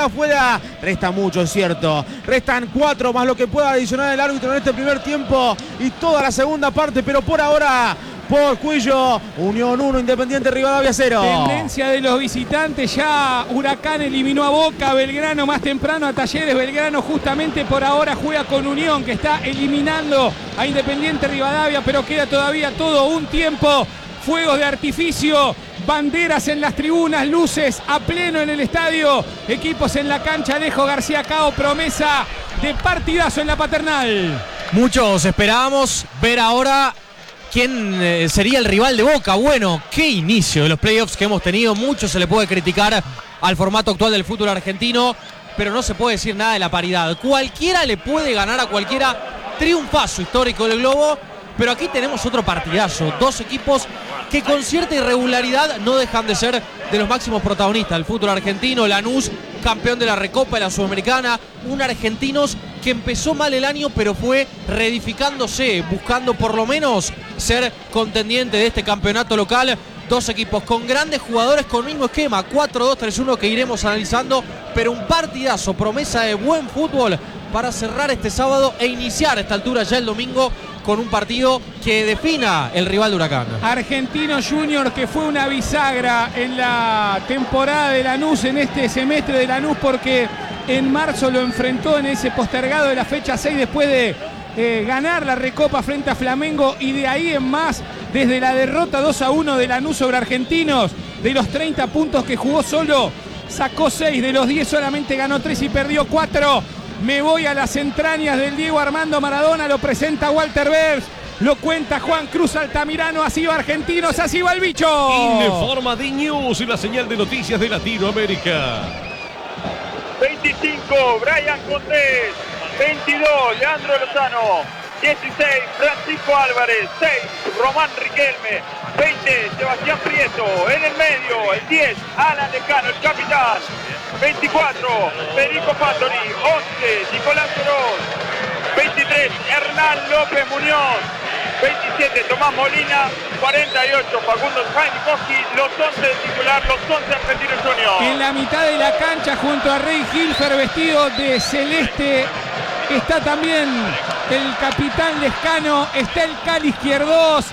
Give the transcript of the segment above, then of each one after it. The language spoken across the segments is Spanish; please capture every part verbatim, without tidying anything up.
queda afuera. Resta mucho, es cierto. Restan cuatro más lo que pueda adicionar el árbitro en este primer tiempo y toda la segunda parte, pero por ahora, por Cuello, Unión uno, Independiente Rivadavia cero. Tendencia de los visitantes, ya Huracán eliminó a Boca, Belgrano más temprano a Talleres, Belgrano justamente por ahora juega con Unión, que está eliminando a Independiente Rivadavia, pero queda todavía todo un tiempo. Fuegos de artificio, banderas en las tribunas, luces a pleno en el estadio, equipos en la cancha. Alejo García Cao, promesa de partidazo en la Paternal. Muchos esperábamos ver ahora quién eh, sería el rival de Boca. Bueno, qué inicio de los playoffs que hemos tenido. Mucho se le puede criticar al formato actual del fútbol argentino, pero no se puede decir nada de la paridad. Cualquiera le puede ganar a cualquiera. Triunfazo histórico del Globo, pero aquí tenemos otro partidazo. Dos equipos que con cierta irregularidad no dejan de ser de los máximos protagonistas del fútbol argentino. Lanús, campeón de la Recopa de la Sudamericana. Un Argentinos que empezó mal el año, pero fue reedificándose, buscando por lo menos ser contendiente de este campeonato local. Dos equipos con grandes jugadores, con mismo esquema, cuatro dos tres uno que iremos analizando, pero un partidazo, promesa de buen fútbol para cerrar este sábado e iniciar a esta altura ya el domingo con un partido que defina el rival de Huracán. Argentinos Juniors, que fue una bisagra en la temporada de Lanús, en este semestre de Lanús, porque en marzo lo enfrentó en ese postergado de la fecha seis después de eh, ganar la Recopa frente a Flamengo, y de ahí en más, desde la derrota dos a uno de Lanús sobre Argentinos, de los treinta puntos que jugó solo, sacó seis, de los diez solamente ganó tres y perdió cuatro. Me voy a las entrañas del Diego Armando Maradona, lo presenta Walter Bers, lo cuenta Juan Cruz Altamirano. Así va Argentinos, así va el bicho. Informa D News y la señal de noticias de Latinoamérica. veinticinco, Brian Condés. veintidós, Leandro Lozano. dieciséis, Francisco Álvarez. seis, Román Riquelme. veinte, Sebastián Prieto. En el medio, el diez, Alan Lejano, el capitán. veinticuatro, Federico Fattori. once, Nicolás Oroz. veintitrés, Hernán López Muñoz. veintisiete, Tomás Molina. cuarenta y ocho, Facundo Janikowski. Los once de titular, los once Argentinos Juniors. En la mitad de la cancha, junto a Rey Hilfer, vestido de celeste, está también el capitán Lescano. Está el Cali Izquierdos.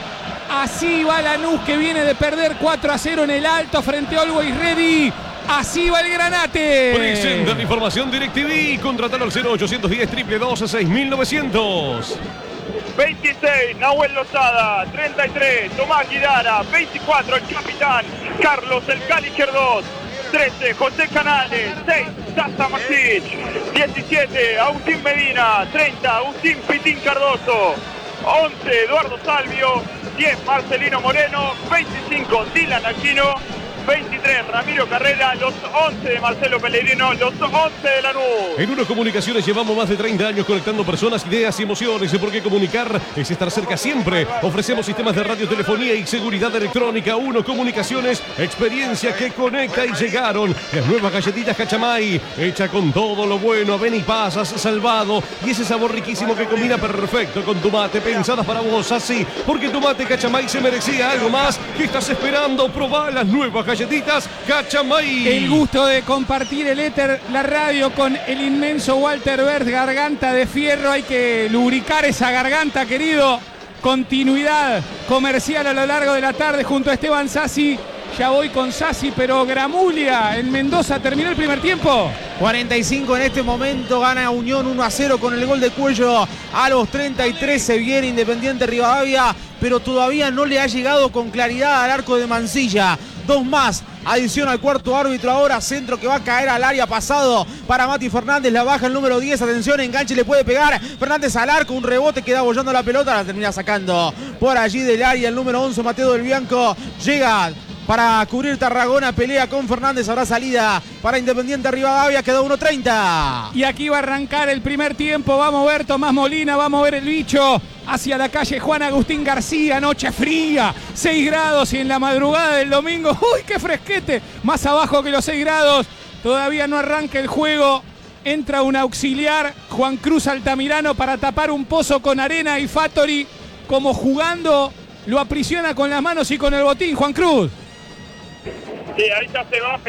Así va Lanús, que viene de perder cuatro a cero en el Alto frente a Always Ready. Así va el Granate. Presenta la información DirecTV. Contratalo al cero ochocientos diez, dos dos dos, seis mil novecientos. veintiséis, Nahuel Lozada. treinta y tres, Tomás Guidara. veinticuatro, el capitán Carlos El Cali Izquierdos. trece, José Canales. seis, Tata Martich. diecisiete, Agustín Medina. treinta, Agustín Pitín Cardoso. once, Eduardo Salvio. diez, Marcelino Moreno. veinticinco, Dylan Aquino. veintitrés, Ramiro Carrera. Los once de Marcelo Pellegrino. Los once de Lanús. En Uno Comunicaciones llevamos más de treinta años conectando personas, ideas y emociones, porque comunicar es estar cerca siempre. Ofrecemos sistemas de radiotelefonía y seguridad electrónica. Uno Comunicaciones, experiencia que conecta, y llegaron las nuevas galletitas Cachamay, hecha con todo lo bueno, ven y pasas, salvado, y ese sabor riquísimo que combina perfecto con tu mate, pensadas para vos así, porque tu mate Cachamay se merecía algo más. ¿Qué estás esperando? Probá las nuevas galletitas Cachamay. El gusto de compartir el éter, la radio, con el inmenso Walter Bers, garganta de fierro. Hay que lubricar esa garganta, querido. Continuidad comercial a lo largo de la tarde junto a Esteban Sassi. Ya voy con Sassi, pero Gramulia en Mendoza terminó el primer tiempo. cuarenta y cinco en este momento, gana Unión uno a cero con el gol de Cuello. A los treinta y tres se viene Independiente Rivadavia, pero todavía no le ha llegado con claridad al arco de Mansilla. Dos más, adición al cuarto árbitro ahora, centro que va a caer al área pasado para Mati Fernández, la baja el número diez, atención, enganche, le puede pegar Fernández al arco, un rebote, queda bollando la pelota, la termina sacando por allí del área el número once, Mateo del Bianco, llega para cubrir Tarragona, pelea con Fernández, habrá salida para Independiente Rivadavia, quedó uno treinta. Y aquí va a arrancar el primer tiempo, va a mover Tomás Molina, va a mover el bicho hacia la calle Juan Agustín García, noche fría, seis grados, y en la madrugada del domingo, ¡uy, qué fresquete! Más abajo que los seis grados, todavía no arranca el juego, entra un auxiliar, Juan Cruz Altamirano, para tapar un pozo con arena, y Fattori, como jugando, lo aprisiona con las manos y con el botín, Juan Cruz. Sí, ahí ya se va, pero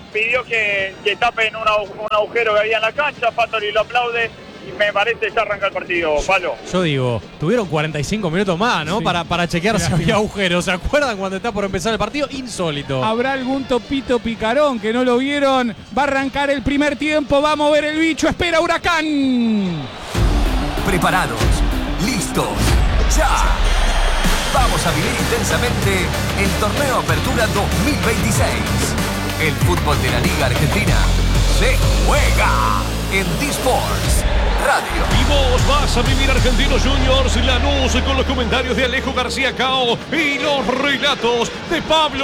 pidió que, que tapen una, un agujero que había en la cancha. Fattori lo aplaude y me parece ya arranca el partido, Palo. Yo digo, tuvieron cuarenta y cinco minutos más, ¿no? Sí. Para, para chequear si había agujeros. ¿Se acuerdan cuando está por empezar el partido? Insólito. Habrá algún topito picarón que no lo vieron. Va a arrancar el primer tiempo. Va a mover el bicho. Espera Huracán. Preparados, listos, ya. Vamos a vivir intensamente el Torneo Apertura dos mil veintiséis. El fútbol de la Liga Argentina se juega en D-Sports Radio. Y vos vas a vivir Argentinos Juniors Lanús con los comentarios de Alejo García Cao y los relatos de Pablo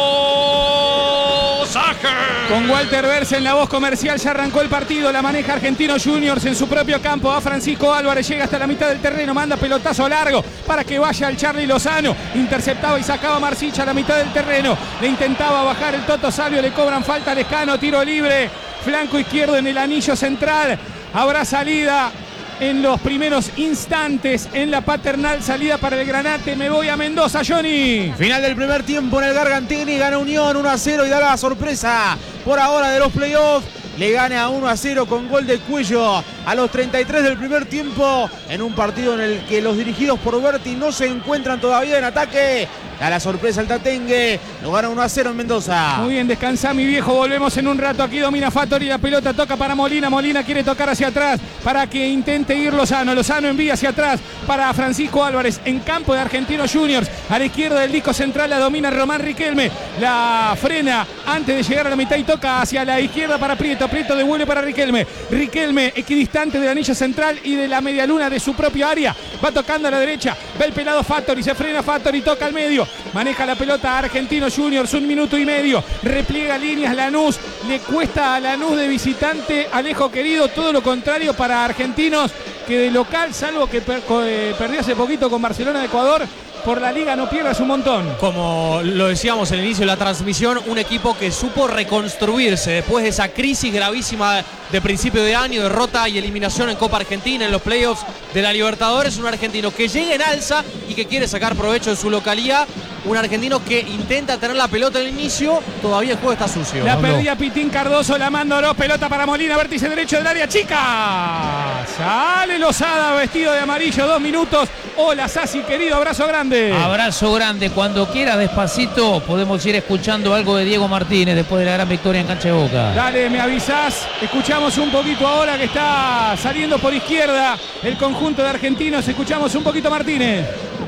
Sajer. Con Walter Verse en la voz comercial ya arrancó el partido. La maneja Argentinos Juniors en su propio campo. A Francisco Álvarez, llega hasta la mitad del terreno, manda pelotazo largo para que vaya al Charly Lozano. Interceptaba y sacaba a Marsicha a la mitad del terreno. Le intentaba bajar el Toto Salvio, le cobran falta a Lescano, tiro libre. Flanco izquierdo en el anillo central. Habrá salida en los primeros instantes en la Paternal, salida para el Granate. Me voy a Mendoza, Johnny. Final del primer tiempo en el Gargantini, gana Unión uno a cero y da la sorpresa por ahora de los playoffs. Le gana uno a cero con gol de Cuello a los treinta y tres del primer tiempo en un partido en el que los dirigidos por Berti no se encuentran todavía en ataque. Da la sorpresa el Tatengue, lo gana uno a cero en Mendoza. Muy bien, descansa mi viejo, volvemos en un rato. Aquí domina Fattori, la pelota toca para Molina. Molina quiere tocar hacia atrás para que intente ir Lozano. Lozano envía hacia atrás para Francisco Álvarez en campo de Argentinos Juniors. A la izquierda del disco central la domina Román Riquelme. La frena antes de llegar a la mitad y toca hacia la izquierda para Prieto. Prieto devuelve para Riquelme. Riquelme equidistante del anillo central y de la medialuna de su propia área. Va tocando a la derecha. Ve el pelado Fattori, se frena Fattori, toca al medio. Maneja la pelota a Argentinos Juniors, un minuto y medio. Repliega líneas Lanús. Le cuesta a Lanús de visitante, Alejo querido. Todo lo contrario para Argentinos, que de local, salvo que per eh, perdió hace poquito con Barcelona de Ecuador, por la liga no pierdas un montón. Como lo decíamos al inicio de la transmisión, un equipo que supo reconstruirse después de esa crisis gravísima de principio de año, derrota y eliminación en Copa Argentina, en los playoffs de la Libertadores. Un argentino que llega en alza y que quiere sacar provecho de su localidad. Un argentino que intenta tener la pelota al inicio, todavía el juego está sucio. La perdía Pitín Cardoso, la manda Oroz, pelota para Molina, vértice derecho del área chica. Sale Lozada vestido de amarillo, dos minutos. Hola Sassi, querido, abrazo grande. Abrazo grande, cuando quieras despacito podemos ir escuchando algo de Diego Martínez después de la gran victoria en cancha de Boca. Dale, me avisás, escuchamos un poquito ahora que está saliendo por izquierda el conjunto de argentinos, escuchamos un poquito Martínez.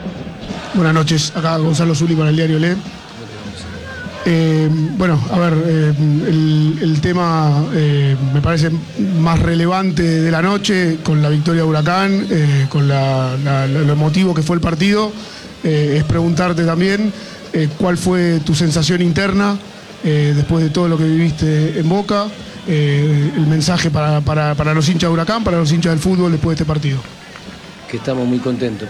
Buenas noches, acá Gonzalo Zuli con el diario Le. Eh, bueno, a ver, eh, el, el tema eh, me parece más relevante de la noche con la victoria de Huracán, eh, con la, la, lo emotivo que fue el partido, eh, es preguntarte también eh, cuál fue tu sensación interna eh, después de todo lo que viviste en Boca, eh, el mensaje para, para, para los hinchas de Huracán, para los hinchas del fútbol después de este partido. Que estamos muy contentos.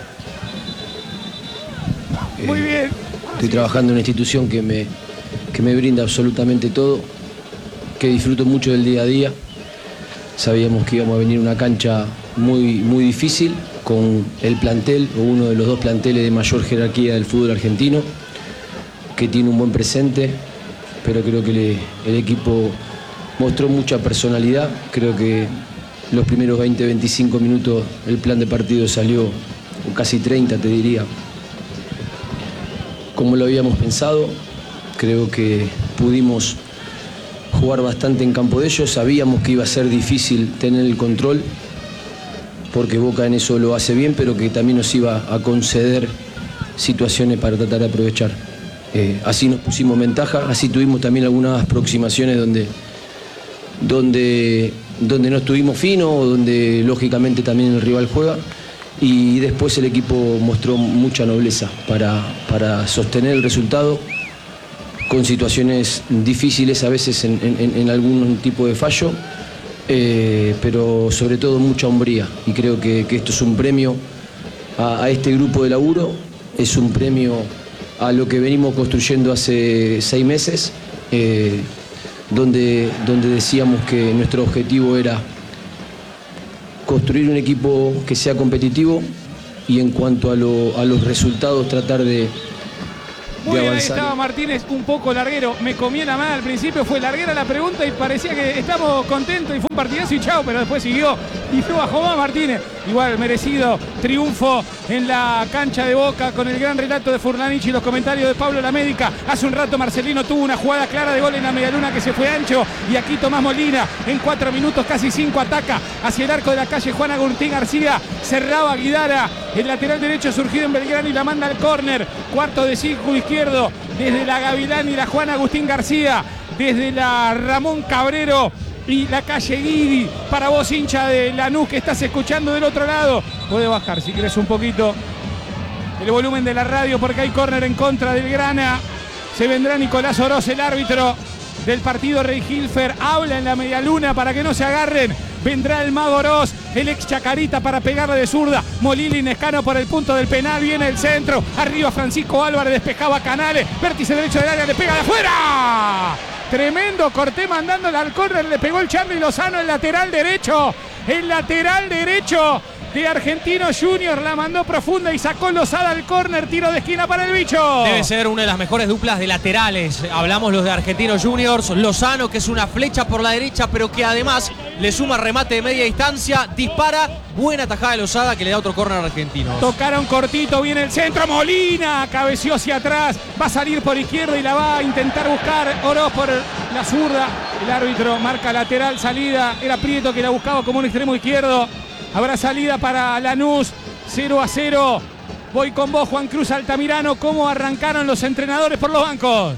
Muy bien. Estoy trabajando en una institución que me, que me brinda absolutamente todo, que disfruto mucho del día a día. Sabíamos que íbamos a venir a una cancha muy, muy difícil, con el plantel, o uno de los dos planteles de mayor jerarquía del fútbol argentino, que tiene un buen presente, pero creo que le, el equipo mostró mucha personalidad. Creo que los primeros veinte, veinticinco minutos el plan de partido salió, o casi treinta te diría, como lo habíamos pensado. Creo que pudimos jugar bastante en campo de ellos. Sabíamos que iba a ser difícil tener el control, porque Boca en eso lo hace bien, pero que también nos iba a conceder situaciones para tratar de aprovechar. Eh, así nos pusimos en ventaja, así tuvimos también algunas aproximaciones donde, donde, donde no estuvimos finos, donde lógicamente también el rival juega. Y después el equipo mostró mucha nobleza para, para sostener el resultado con situaciones difíciles a veces en, en, en algún tipo de fallo, eh, pero sobre todo mucha hombría. Y creo que, que esto es un premio a, a este grupo de laburo, es un premio a lo que venimos construyendo hace seis meses, eh, donde, donde decíamos que nuestro objetivo era construir un equipo que sea competitivo y en cuanto a, lo, a los resultados tratar de, Muy bien, ahí avanzar. estaba Martínez, un poco larguero. Me comí la mano al principio, fue larguera la pregunta y parecía que estamos contentos y fue un partidazo y chao, pero después siguió y no bajó más Martínez. Igual merecido triunfo en la cancha de Boca con el gran relato de Furlanich y los comentarios de Pablo Lamédica. Hace un rato Marcelino tuvo una jugada clara de gol en la medialuna que se fue ancho y aquí Tomás Molina en cuatro minutos, casi cinco, ataca hacia el arco de la calle Juan Agustín García. Cerraba Guidara, el lateral derecho surgido en Belgrano y la manda al córner. Cuarto de círculo izquierdo desde la Gavilán y la Juan Agustín García, desde la Ramón Cabrero y la calle Guidi. Para vos, hincha de Lanús, que estás escuchando del otro lado, puede bajar si querés un poquito el volumen de la radio porque hay córner en contra del Grana. Se vendrá Nicolás Oroz, el árbitro del partido. Rey Hilfer habla en la medialuna para que no se agarren. Vendrá el mago Oroz, el ex Chacarita, para pegarle de zurda. Molina Inescano por el punto del penal, viene el centro. Arriba Francisco Álvarez, despejaba Canales. Vértice derecho del área, le pega de afuera. Tremendo Corté mandándole al córner, le pegó el Charly Lozano, el lateral derecho. El lateral derecho de Argentinos Juniors la mandó profunda y sacó Lozada al córner, tiro de esquina para el bicho. Debe ser una de las mejores duplas de laterales. Hablamos los de Argentinos Juniors. Lozano, que es una flecha por la derecha, pero que además le suma remate de media distancia, dispara, buena tajada de Lozada que le da otro córner a Argentinos. Tocaron cortito, viene el centro, Molina cabeció hacia atrás, va a salir por izquierda y la va a intentar buscar Oroz por la zurda. El árbitro marca lateral, salida, era Prieto que la buscaba como un extremo izquierdo. Habrá salida para Lanús, cero a cero. Voy con vos, Juan Cruz Altamirano. ¿Cómo arrancaron los entrenadores por los bancos?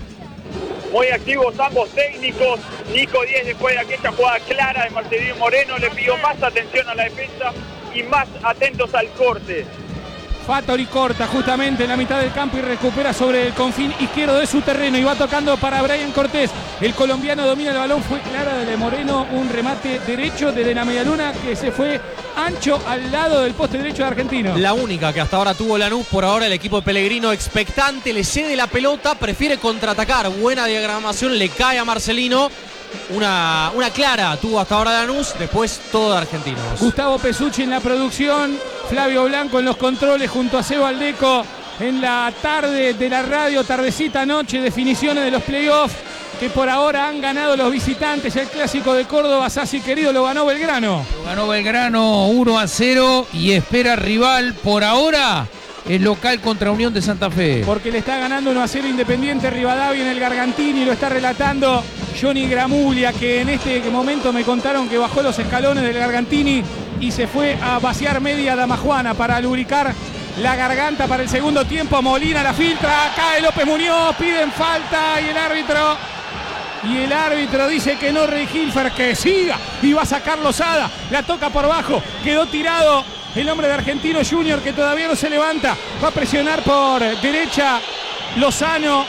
Muy activos ambos técnicos. Nico Díez, después de aquella jugada clara de Marcelino Moreno, le pidió más atención a la defensa y más atentos al corte. Fattori corta justamente en la mitad del campo y recupera sobre el confín izquierdo de su terreno y va tocando para Brian Cortés. El colombiano domina el balón, fue clara de Moreno, un remate derecho desde la medialuna que se fue ancho al lado del poste derecho de Argentino. La única que hasta ahora tuvo Lanús. Por ahora el equipo de Pellegrino expectante, le cede la pelota, prefiere contraatacar. Buena diagramación, le cae a Marcelino. Una, una clara tuvo hasta ahora Lanús, después todo de Argentinos. Gustavo Pesucci en la producción, Flavio Blanco en los controles junto a Seba Aldeco en la tarde de la radio, tardecita noche, definiciones de los playoffs que por ahora han ganado los visitantes. El clásico de Córdoba, Sassi querido, lo ganó Belgrano. Lo ganó Belgrano uno a cero y espera rival por ahora el local contra Unión de Santa Fe. Porque le está ganando uno a cero Independiente Rivadavia en el Gargantini, lo está relatando Johnny Gramuglia, que en este momento me contaron que bajó los escalones del Gargantini y se fue a vaciar media damajuana para lubricar la garganta para el segundo tiempo. Molina la filtra, cae López Muñoz, piden falta y el árbitro y el árbitro dice que no, Rey Hilfer, que siga y va a sacar Lozada, la toca por bajo, quedó tirado el hombre de Argentinos Juniors que todavía no se levanta, va a presionar por derecha Lozano,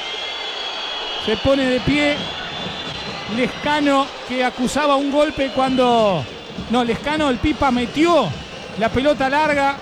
se pone de pie Lescano, que acusaba un golpe cuando no, Lescano, el Pipa metió la pelota larga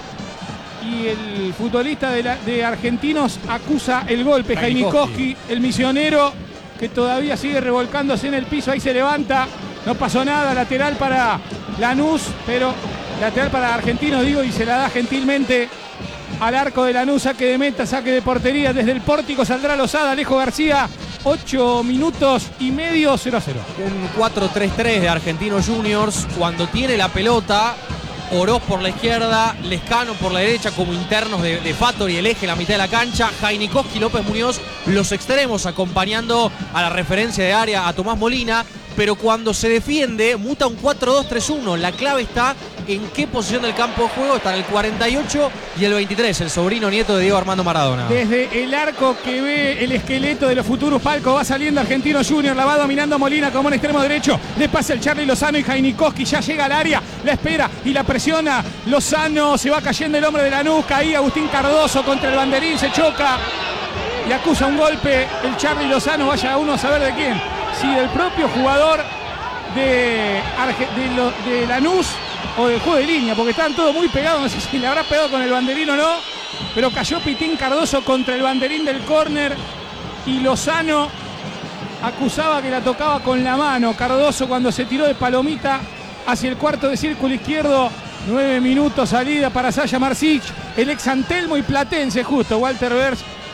y el futbolista de, la, de Argentinos acusa el golpe. Jainikoski, el misionero, que todavía sigue revolcándose en el piso, ahí se levanta, no pasó nada, lateral para Lanús, pero lateral para Argentinos, digo, y se la da gentilmente al arco de Lanús, saque de meta, saque de portería, desde el pórtico saldrá Lozada, Alejo García, ocho minutos y medio, cero a cero. Un cuatro tres tres de Argentinos Juniors, cuando tiene la pelota, Oroz por la izquierda, Lescano por la derecha como internos de, de Fattori, el eje, la mitad de la cancha, Jainikoski, López Muñoz, los extremos acompañando a la referencia de área a Tomás Molina, pero cuando se defiende muta un cuatro dos tres uno. La clave está en qué posición del campo de juego, está en el cuarenta y ocho y el veintitrés, el sobrino nieto de Diego Armando Maradona. Desde el arco que ve el esqueleto de los futuros palcos va saliendo Argentinos Juniors, la va dominando Molina como en extremo derecho, le pasa el Charly Lozano y Jainikoski ya llega al área, la espera y la presiona Lozano, se va cayendo el hombre de Lanús, caía Agustín Cardoso contra el banderín, se choca y acusa un golpe el Charly Lozano, vaya uno a saber de quién, si del propio jugador de, Arge de, lo, de Lanús o del juego de línea, porque estaban todos muy pegados, no sé si le habrá pegado con el banderín o no, pero cayó Pitín Cardoso contra el banderín del córner y Lozano acusaba que la tocaba con la mano. Cardoso cuando se tiró de palomita hacia el cuarto de círculo izquierdo, nueve minutos salida para Saya Marsic, el ex Antelmo y Platense justo, Walter Vers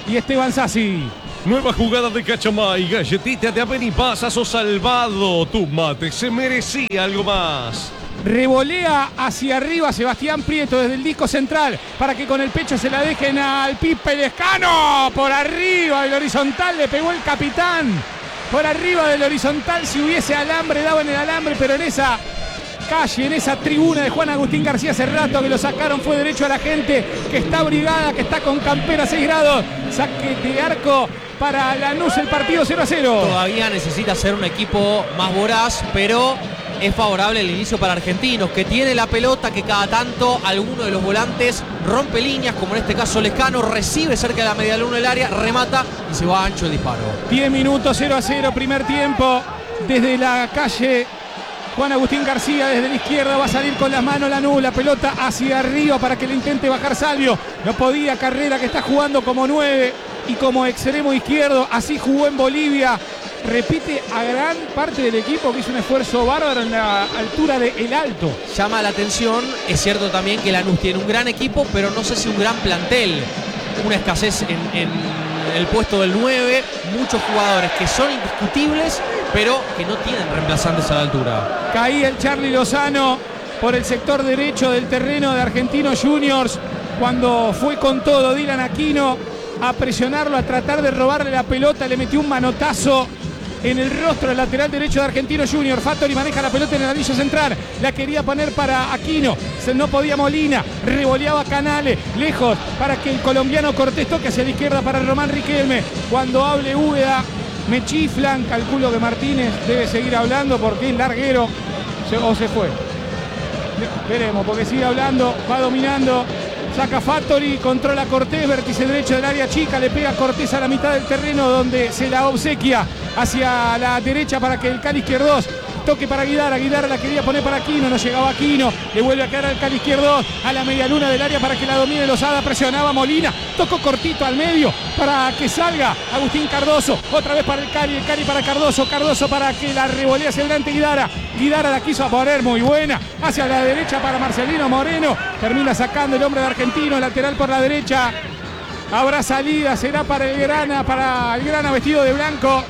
y Esteban Sassi. Nueva jugada de Cachamay, galletita de Avenipasa, sos salvado. Tu mate se merecía algo más. Revolea hacia arriba Sebastián Prieto desde el disco central para que con el pecho se la dejen al Pipe Lescano. Por arriba del horizontal le pegó el capitán. Por arriba del horizontal, si hubiese alambre, daba en el alambre, pero en esa calle, en esa tribuna de Juan Agustín García hace rato que lo sacaron, fue derecho a la gente que está brigada, que está con campera seis grados. Saque de arco para Lanús, el partido cero a cero. Todavía necesita ser un equipo más voraz, pero es favorable el inicio para Argentinos, que tiene la pelota, que cada tanto alguno de los volantes rompe líneas, como en este caso Lescano, recibe cerca de la media luna del área, remata y se va ancho el disparo. diez minutos, cero a cero, primer tiempo. Desde la calle Juan Agustín García, desde la izquierda, va a salir con las manos Lanús, la pelota hacia arriba para que le intente bajar Salvio. No podía, Carrera, que está jugando como nueve y como extremo izquierdo, así jugó en Bolivia. Repite a gran parte del equipo, que hizo un esfuerzo bárbaro en la altura de El Alto. Llama la atención, es cierto también que Lanús tiene un gran equipo, pero no sé si un gran plantel. Una escasez en, en el puesto del nueve, muchos jugadores que son indiscutibles, pero que no tienen reemplazantes a la altura. Caía el Charly Lozano por el sector derecho del terreno de Argentinos Juniors, cuando fue con todo Dylan Aquino a presionarlo, a tratar de robarle la pelota, le metió un manotazo en el rostro del lateral derecho de Argentinos Juniors. Fattori maneja la pelota en el anillo central, la quería poner para Aquino, no podía Molina, revoleaba Canales, lejos para que el colombiano Cortés toque hacia la izquierda para Román Riquelme. Cuando hable Úbeda me chiflan, calculo que Martínez debe seguir hablando porque es larguero, o se fue. Veremos, porque sigue hablando, va dominando. Saca Fattori, controla Cortés, vértice derecho del área chica, le pega Cortés a la mitad del terreno, donde se la obsequia hacia la derecha para que el Cali Izquierdos toque para Guidara. Guidara la quería poner para Aquino, no llegaba Aquino, le vuelve a quedar al Cali Izquierdos a la media luna del área para que la domine Lozada, presionaba Molina, tocó cortito al medio para que salga Agustín Cardoso, otra vez para el Cali, el Cali para Cardoso, Cardoso para que la revolea hacia adelante Guidara. Guidara la quiso poner muy buena, hacia la derecha para Marcelino Moreno, termina sacando el hombre de Argentino, lateral por la derecha. Habrá salida, será para el Grana, para el Grana vestido de blanco.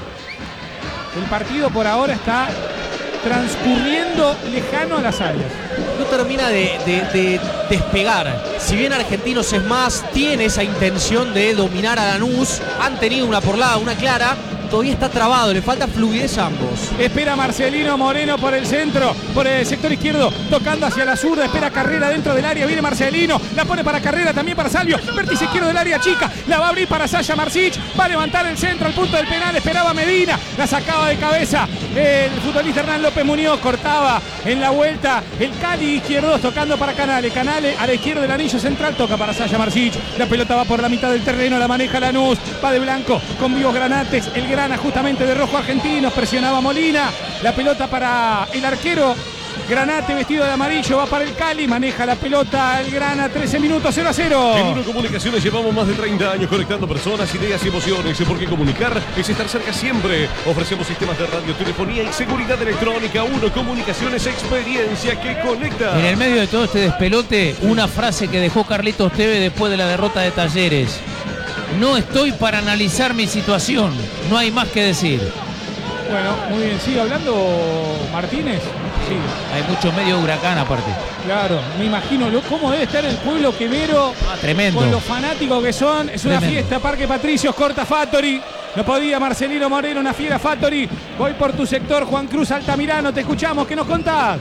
El partido por ahora está transcurriendo lejano a las áreas. No termina de, de, de despegar. Si bien Argentinos es más, tiene esa intención de dominar a Lanús, han tenido una porlada, una clara, todavía está trabado, le falta fluidez a ambos. Espera Marcelino Moreno por el centro, por el sector izquierdo, tocando hacia la zurda, espera Carrera dentro del área, viene Marcelino, la pone para Carrera, también para Salvio, vértice izquierdo del área chica, la va a abrir para Sasha Marsic, va a levantar el centro al punto del penal, esperaba Medina, la sacaba de cabeza el futbolista Hernán López Muñoz, cortaba en la vuelta el Cali Izquierdos tocando para Canales, Canales a la izquierda del anillo central, toca para Sasha Marsic, la pelota va por la mitad del terreno, la maneja Lanús, va de blanco con vivos granates, el Grana justamente de rojo Argentinos, presionaba Molina, la pelota para el arquero Granate vestido de amarillo, va para el Cali, maneja la pelota el Grana, trece minutos, cero a cero. En Uno Comunicaciones llevamos más de treinta años conectando personas, ideas y emociones, porque comunicar es estar cerca siempre. Ofrecemos sistemas de radio, telefonía y seguridad electrónica. Uno Comunicaciones, experiencia que conecta. En el medio de todo este despelote, una frase que dejó Carlitos Tevez después de la derrota de Talleres: no estoy para analizar mi situación, no hay más que decir. Bueno, muy bien, sigue hablando Martínez. Sí. Hay muchos medios de Huracán aparte. Claro, me imagino lo, cómo debe estar el pueblo quemero. Ah, tremendo. Con los fanáticos que son. Es una tremendo fiesta, Parque Patricios, corta Fattori. No podía Marcelino Moreno, una fiera Fattori. Voy por tu sector, Juan Cruz Altamirano, te escuchamos, ¿qué nos contás?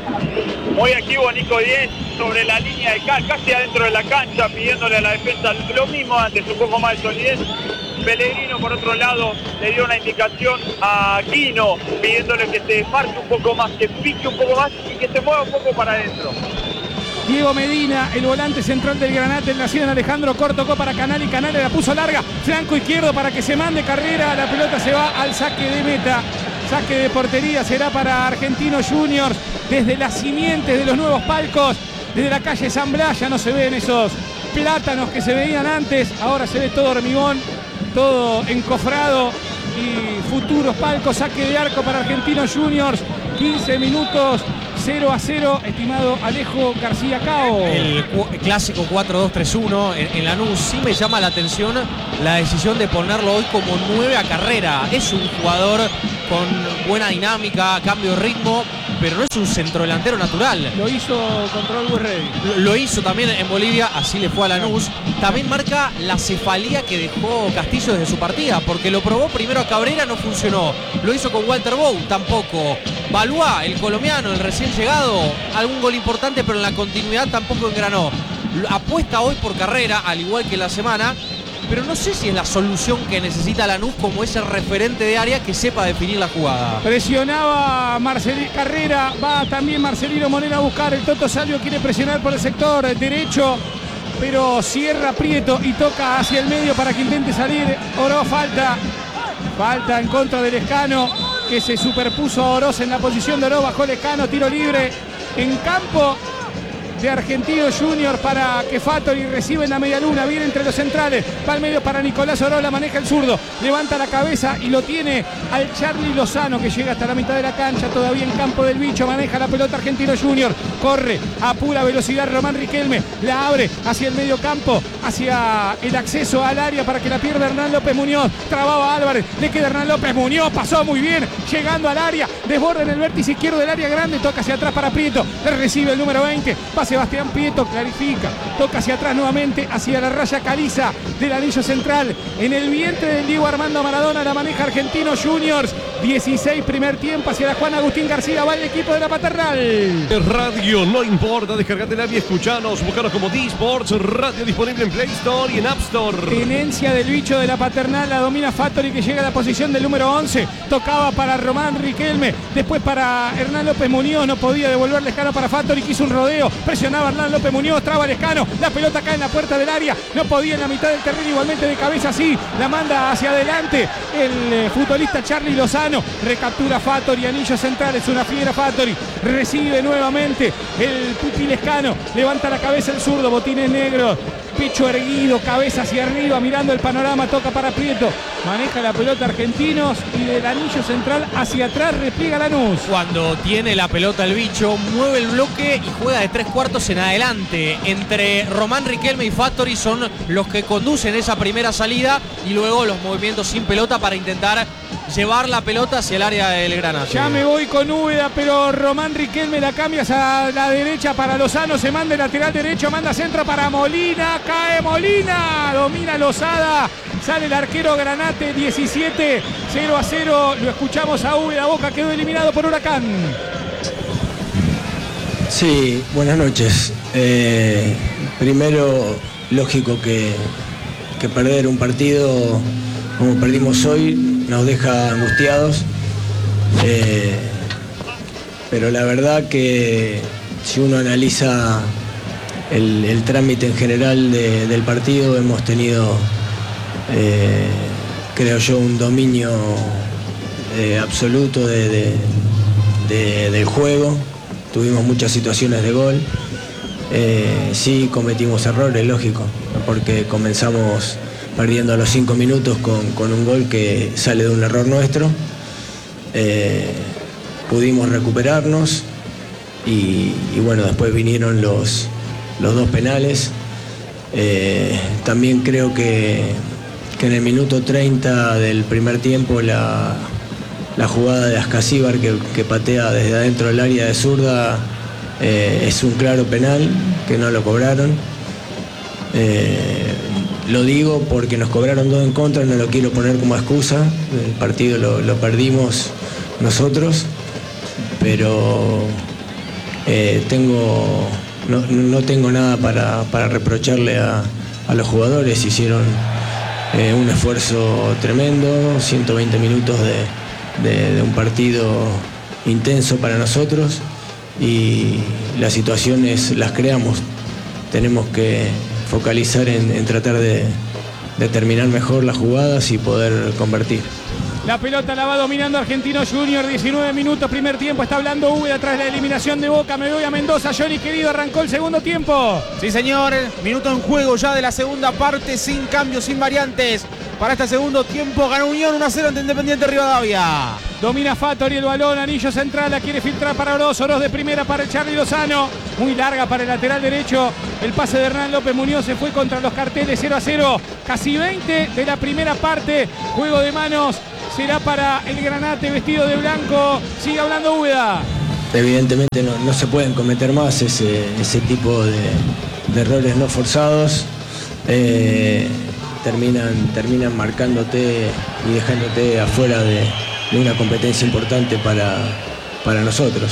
Muy activo Nico Diez sobre la línea de cal, casi adentro de la cancha, pidiéndole a la defensa lo mismo antes, un poco más de solidez. Pellegrino, por otro lado, le dio una indicación a Aquino, pidiéndole que se marque un poco más, que pique un poco más y que se mueva un poco para adentro. Diego Medina, el volante central del Granate, el nacido en Alejandro Corto, tocó para Canal y Canales la puso larga, flanco izquierdo para que se mande Carrera, la pelota se va al saque de meta, saque de portería, será para Argentinos Juniors, desde las simientes de los nuevos palcos, desde la calle San Blas, ya no se ven esos plátanos que se veían antes, ahora se ve todo hormigón, todo encofrado y futuros palcos, saque de arco para Argentinos Juniors, quince minutos, cero a cero, estimado Alejo García Cao. El, el clásico cuatro dos tres uno en, en Lanús. Sí me llama la atención la decisión de ponerlo hoy como nueve a Carrera. Es un jugador con buena dinámica, cambio de ritmo, pero no es un centrodelantero natural. Lo hizo contra Always Ready. Lo, lo hizo también en Bolivia, así le fue a Lanús. También marca la cefalía que dejó Castillo desde su partida, porque lo probó primero a Cabrera, no funcionó. Lo hizo con Walter Bow, tampoco. Balúa, el colombiano, el recién llegado, algún gol importante, pero en la continuidad tampoco engranó. Apuesta hoy por Carrera, al igual que la semana, pero no sé si es la solución que necesita Lanús como ese referente de área que sepa definir la jugada. Presionaba Marcelino Carrera, va también Marcelino Moreno a buscar. El Toto Salvio quiere presionar por el sector derecho, pero cierra Prieto y toca hacia el medio para que intente salir. Oro, falta. Falta en contra del Lescano, que se superpuso a Oroz en la posición de Oro. Bajó Lescano, tiro libre en campo de Argentino Junior para que Fattori recibe en la media luna, viene entre los centrales, va al medio para Nicolás Orola, maneja el zurdo, levanta la cabeza y lo tiene al Charly Lozano, que llega hasta la mitad de la cancha, todavía en campo del bicho, maneja la pelota Argentino Junior, corre a pura velocidad Román Riquelme, la abre hacia el medio campo, hacia el acceso al área para que la pierda Hernán López Muñoz, trababa Álvarez, le queda Hernán López Muñoz, pasó muy bien, llegando al área, desborda en el vértice izquierdo del área grande, toca hacia atrás para Prieto, le recibe el número veinte, pasa Sebastián Prieto, clarifica, toca hacia atrás nuevamente, hacia la raya caliza del anillo central, en el vientre del Diego Armando Maradona, la maneja Argentino Juniors, dieciséis primer tiempo, hacia la Juan Agustín García, va el equipo de la Paternal. Radio, no importa, descargate la vía, escuchanos, buscanos como D-Sports, radio disponible en Play Store y en App Store. Tenencia del bicho de la Paternal, la domina Fattori, que llega a la posición del número once, tocaba para Román Riquelme, después para Hernán López Muñoz, no podía devolver Lescano para Fattori, quiso un rodeo, presionaba Hernán López Muñoz, traba Lescano, la pelota cae en la puerta del área, no podía en la mitad del terreno, igualmente de cabeza sí, la manda hacia adelante el eh, futbolista Charly Lozano, recaptura Fattori, anillo central, es una fiera Fattori, recibe nuevamente el Pupi Lescano, levanta la cabeza el zurdo, botines negros, pecho erguido, cabeza hacia arriba, mirando el panorama, toca para Prieto, maneja la pelota Argentinos y del anillo central hacia atrás repliega Lanús. Cuando tiene la pelota el bicho, mueve el bloque y juega de tres cuartos en adelante. Entre Román Riquelme y Fattori son los que conducen esa primera salida y luego los movimientos sin pelota para intentar llevar la pelota hacia el área del Granate. Ya me voy con Úbeda, pero Román Riquelme la cambia hacia la derecha para Lozano, se manda el lateral derecho, manda centro para Molina, cae Molina, domina Lozada, sale el arquero Granate, diecisiete, cero a cero, lo escuchamos a Úbeda, Boca quedó eliminado por Huracán. Sí, buenas noches. Eh, primero, lógico que, que perder un partido como perdimos hoy nos deja angustiados, eh, pero la verdad que si uno analiza el, el trámite en general de, del partido, hemos tenido, eh, creo yo, un dominio eh, absoluto de, de, de, del juego. Tuvimos muchas situaciones de gol, eh, sí cometimos errores, lógico, porque comenzamos perdiendo a los cinco minutos con, con un gol que sale de un error nuestro. Eh, pudimos recuperarnos y, y bueno, después vinieron los, los dos penales. Eh, también creo que, que en el minuto treinta del primer tiempo la, la jugada de Ascasíbar que, que patea desde adentro del área de zurda eh, es un claro penal que no lo cobraron. Eh, Lo digo porque nos cobraron dos en contra, no lo quiero poner como excusa, el partido lo, lo perdimos nosotros, pero eh, tengo, no, no tengo nada para, para reprocharle a, a los jugadores, hicieron eh, un esfuerzo tremendo, ciento veinte minutos de, de, de un partido intenso para nosotros y las situaciones las creamos, tenemos que focalizar en, en tratar de, de terminar mejor las jugadas y poder convertir. La pelota la va dominando Argentino Junior, diecinueve minutos, primer tiempo, está hablando Úbeda tras la eliminación de Boca, me voy a Mendoza, Johnny querido, arrancó el segundo tiempo. Sí señor, minuto en juego ya de la segunda parte, sin cambios, sin variantes. Para este segundo tiempo, ganó Unión uno a cero ante Independiente Rivadavia. Domina Fattori el balón, anillo central, la quiere filtrar para Oroz. Oroz de primera para el Charly Lozano. Muy larga para el lateral derecho. El pase de Hernán López Muñoz se fue contra los carteles. cero a cero. Casi veinte de la primera parte. Juego de manos será para el Granate vestido de blanco. Sigue hablando Úbeda. Evidentemente no, no se pueden cometer más ese, ese tipo de, de errores no forzados. Eh, terminan, terminan marcándote y dejándote afuera de, de una competencia importante para, para nosotros.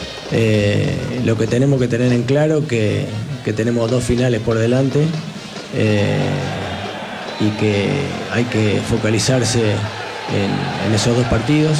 Eh, lo que tenemos que tener en claro que, que tenemos dos finales por delante eh, y que hay que focalizarse en, en esos dos partidos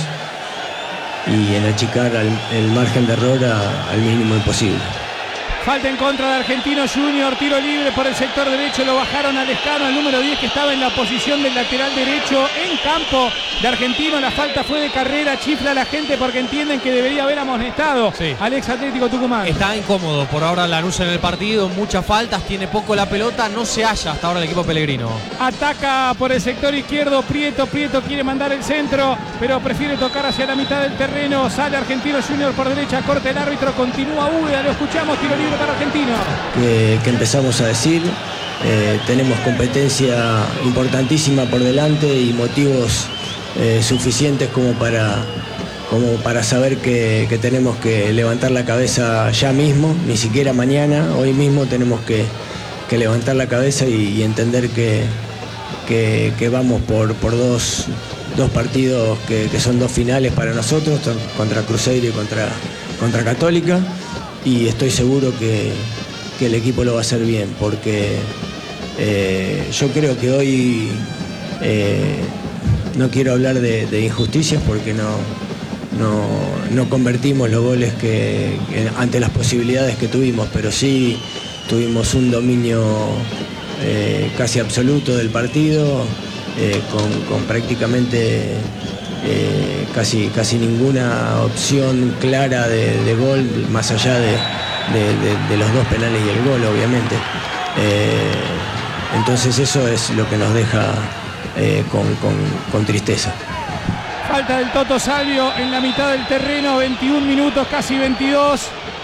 y en achicar al, el margen de error a, al mínimo imposible. Falta en contra de Argentino Junior, tiro libre por el sector derecho, lo bajaron a Lescano, el número diez que estaba en la posición del lateral derecho en campo de Argentino. La falta fue de carrera, chifla a la gente porque entienden que debería haber amonestado sí. al ex Atlético Tucumán. Está incómodo por ahora Lanús en el partido, muchas faltas, tiene poco la pelota, no se halla hasta ahora el equipo pellegrino. Ataca por el sector izquierdo Prieto, Prieto quiere mandar el centro, pero prefiere tocar hacia la mitad del terreno, sale Argentino Junior por derecha, corta el árbitro, continúa Úbeda, lo escuchamos, tiro libre para Argentino. Que, que empezamos a decir, eh, tenemos competencia importantísima por delante y motivos eh, suficientes como para, como para saber que, que tenemos que levantar la cabeza ya mismo, ni siquiera mañana, hoy mismo tenemos que, que levantar la cabeza y, y entender que, que, que vamos por, por dos, dos partidos que, que son dos finales para nosotros, contra Cruzeiro y contra, contra Católica. Y estoy seguro que, que el equipo lo va a hacer bien, porque eh, yo creo que hoy eh, no quiero hablar de, de injusticias porque no, no, no convertimos los goles que, que ante las posibilidades que tuvimos, pero sí tuvimos un dominio eh, casi absoluto del partido, eh, con, con prácticamente... Eh, casi, casi ninguna opción clara de, de gol, más allá de, de, de, de los dos penales y el gol, obviamente. Eh, entonces eso es lo que nos deja eh, con, con, con tristeza. Falta del Toto Salvio en la mitad del terreno, veintiún minutos, casi veintidós.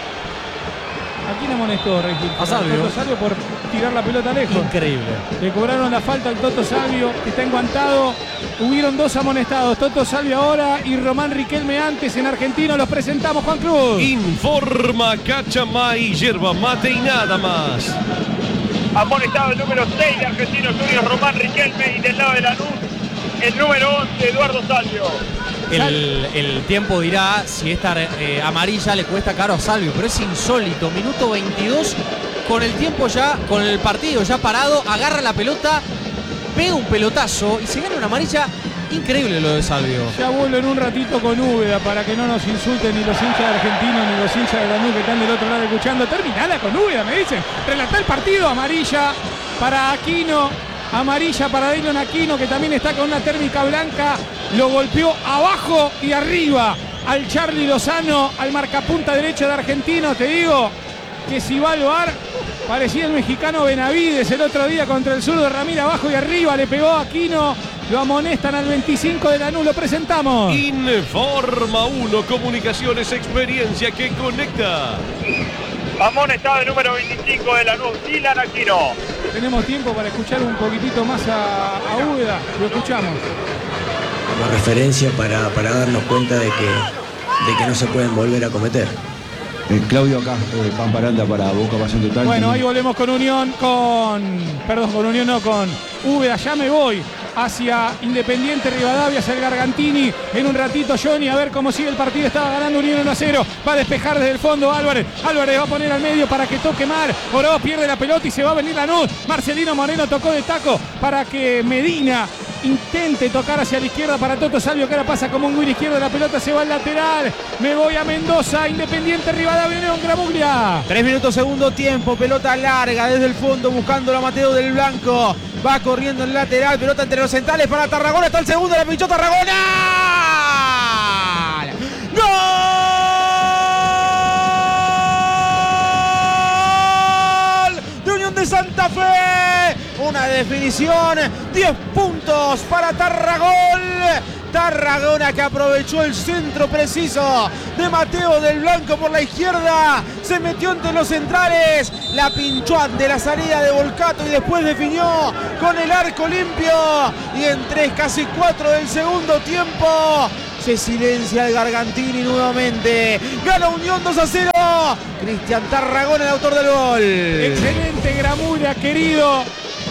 ¿A quién amonestó, Regil? A Salvio. Toto Salvio por tirar la pelota lejos. Increíble. Le cobraron la falta al Toto Salvio, que está enguantado. Hubieron dos amonestados, Toto Salvio ahora y Román Riquelme antes en Argentino. Los presentamos, Juan Cruz. Informa Cachamay, yerba mate y nada más. Amonestado el número seis de Argentino Junior, Román Riquelme, y del lado de Lanús, el número once, Eduardo Salvio. El, el tiempo dirá si esta eh, amarilla le cuesta caro a Salvio, pero es insólito. Minuto veintidós, con el tiempo ya, con el partido ya parado, agarra la pelota, pega un pelotazo y se gana una amarilla. Increíble lo de Salvio. Ya vuelvo en un ratito con Úbeda para que no nos insulten ni los hinchas de Argentino ni los hinchas de Lanús que están del otro lado escuchando. Terminala con Úbeda, me dicen. Relatá el partido, amarilla para Aquino. Amarilla para Deylon Aquino, que también está con una térmica blanca. Lo golpeó abajo y arriba al Charly Lozano, al marcapunta derecho de Argentino. Te digo que si va al V A R, parecía el mexicano Benavides el otro día contra el zurdo Ramírez, abajo y arriba. Le pegó a Aquino. Lo amonestan al veinticinco de Lanús. Lo presentamos. Informa uno Comunicaciones, experiencia que conecta. Amonestado el número veinticinco de Lanús, Dylan Aquino. Tenemos tiempo para escuchar un poquitito más a, a Úbeda. Lo escuchamos. Como referencia para, para darnos cuenta de que, de que no se pueden volver a cometer. Eh, Claudio acá, eh, Pamparanda para Boca Pasión Total. Bueno, ahí volvemos con Unión, con... Perdón, con Unión no, con Úbeda. Ya me voy hacia Independiente Rivadavia, hacia el Gargantini. En un ratito, Johnny, a ver cómo sigue el partido. Estaba ganando Unión uno a cero. Va a despejar desde el fondo Álvarez. Álvarez va a poner al medio para que toque Mar. Oroz pierde la pelota y se va a venir Lanús. Marcelino Moreno tocó de taco para que Medina intente tocar hacia la izquierda para Toto Salvio, que ahora pasa como un win izquierdo. La pelota se va al lateral. Me voy a Mendoza. Independiente Rivadavia, Unión Gramuglia. Tres minutos segundo tiempo. Pelota larga desde el fondo buscando a Mateo del Blanco. Va corriendo el lateral. Pelota entre los centrales para Tarragona. Está el segundo. La pinchó Tarragona. ¡Gol! De Unión de Santa Fe. Una definición. diez puntos para Tarragona. Tarragona, que aprovechó el centro preciso de Mateo del Blanco por la izquierda, se metió entre los centrales, la pinchó ante la salida de Volcato y después definió con el arco limpio, y en tres, casi cuatro del segundo tiempo se silencia el Gargantini nuevamente. Gana Unión dos a cero. Cristian Tarragona, el autor del gol. Excelente Gramura, querido.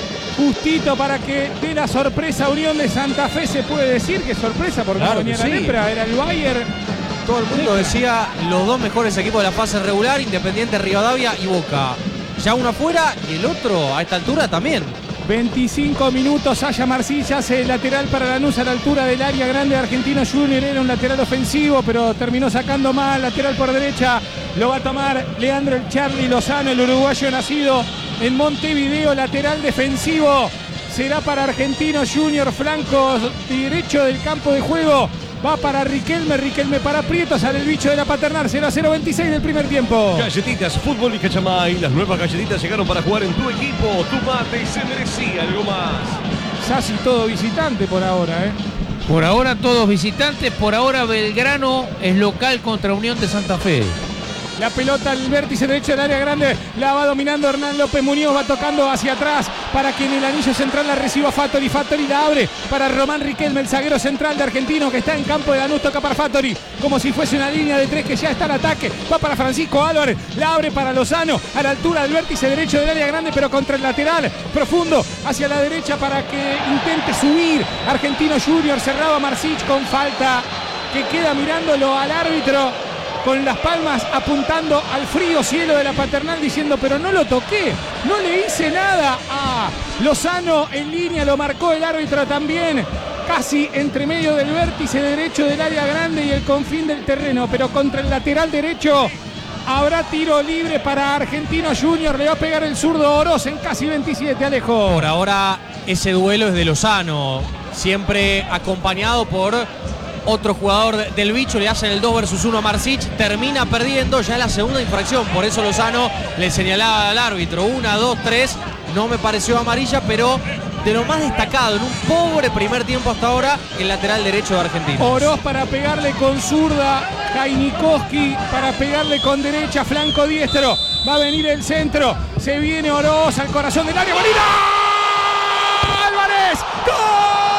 Justito para que dé la sorpresa a Unión de Santa Fe. Se puede decir que sorpresa porque Claro no venía que la sí. lepra, era el Bayern. Todo el mundo decía los dos mejores equipos de la fase regular, Independiente Rivadavia y Boca. Ya uno afuera y el otro a esta altura también. veinticinco minutos, Saya Marcillas, el lateral para Lanús a la altura del área grande de Argentino Junior. Era un lateral ofensivo, pero terminó sacando mal. Lateral por derecha, lo va a tomar Leandro el Charly Lozano, el uruguayo nacido en Montevideo. Lateral defensivo será para Argentino Junior, flanco derecho del campo de juego. Va para Riquelme, Riquelme para Prieto, sale el bicho de la Paternal, cero a cero veintiséis del primer tiempo. Galletitas Fútbol y Cachamay, las nuevas galletitas llegaron para jugar en tu equipo. Tu mate se merecía algo más. Casi todo visitante por ahora, ¿eh? Por ahora todos visitantes, por ahora Belgrano es local contra Unión de Santa Fe. La pelota al vértice derecho del área grande, la va dominando Hernán López Muñoz, va tocando hacia atrás para que en el anillo central la reciba Fattori. Fattori la abre para Román Riquelme, el zaguero central de Argentino que está en campo de Lanús, toca para Fattori, como si fuese una línea de tres que ya está al ataque, va para Francisco Álvarez, la abre para Lozano, a la altura del vértice derecho del área grande, pero contra el lateral, profundo, hacia la derecha para que intente subir Argentino Junior, cerraba Marcich con falta, que queda mirándolo al árbitro, con las palmas apuntando al frío cielo de la Paternal, diciendo pero no lo toqué, no le hice nada a Lozano. En línea lo marcó el árbitro también, casi entre medio del vértice derecho del área grande y el confín del terreno, pero contra el lateral derecho habrá tiro libre para Argentino Junior. Le va a pegar el zurdo Oroz en casi veintisiete, Alejo. Por ahora ese duelo es de Lozano, siempre acompañado por otro jugador del bicho. Le hacen el dos versus uno a Marcich, termina perdiendo ya la segunda infracción, por eso Lozano le señalaba al árbitro, una, dos, tres, no me pareció amarilla, pero de lo más destacado en un pobre primer tiempo hasta ahora, el lateral derecho de Argentina. Oroz para pegarle con zurda, Jainikowski para pegarle con derecha, flanco diestro, va a venir el centro, se viene Oroz al corazón del área, ¡bonita! ¡Álvarez! ¡Gol!